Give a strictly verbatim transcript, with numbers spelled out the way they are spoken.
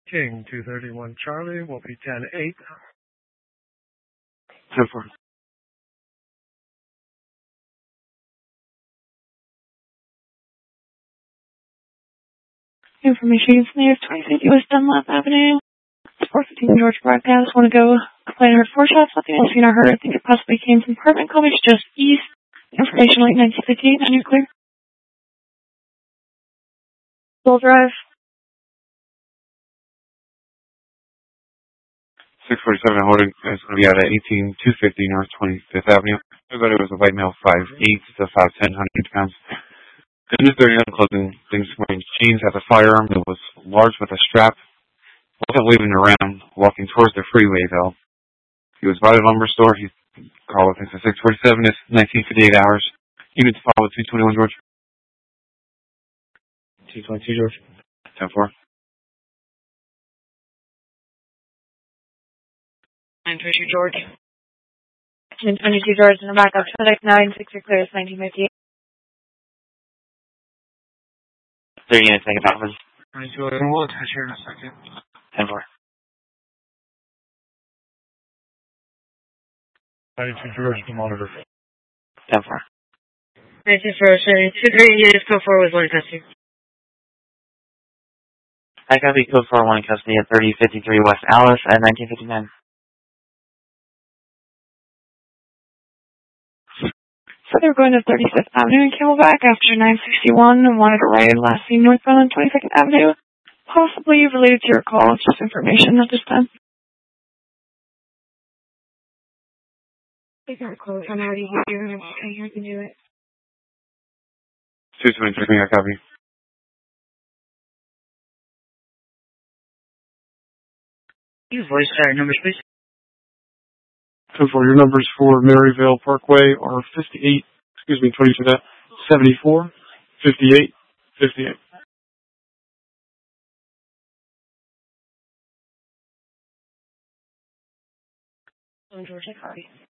King two thirty-one Charlie will be ten eight. ten four. Information from the twenty fifty West Dunlap Avenue. four fifteen George Broadcast. Want to go complain heard four shots. Nothing else seen or heard. I think it possibly came from apartment complex just east. Information late nineteen fifty-eight on nuclear. Full drive. six forty-seven holding is going to be out at eighteen two fifty North twenty-fifth Avenue. Everybody was a white male, five eight to five ten, one hundred pounds. In the thirty clothing, things wearing jeans, has a firearm that was large with a strap. Wasn't waving around, walking towards the freeway though. He was by the lumber store. He called with six forty-seven. It's nineteen fifty-eight hours. Units follow two twenty-one George. two twenty-two George. ten four. nine twenty-two George. nine twenty-two George in the backup. Traffic nine sixty clear. It's nineteen fifty-eight. Three units, make it happen. twenty-two, we'll attach here in a second. ten four. ninety-two George to monitor. ten four. ninety-two George. two three units. Code four was one custody. I copy code four one custody at thirty fifty-three West Alice at nineteen fifty-nine. So they were going to thirty-fifth Avenue in Camelback after nine sixty-one and wanted a ride last seen northbound on twenty-second Avenue. Possibly related to your call. It's just information at this time. I got close on how to use you and I can do it. two twenty-three, I copy. You voice our numbers, please. So for your numbers for Maryvale Parkway are fifty-eight, excuse me, twenty-two that, seventy-four, fifty-eight, fifty-eight. George, I copy.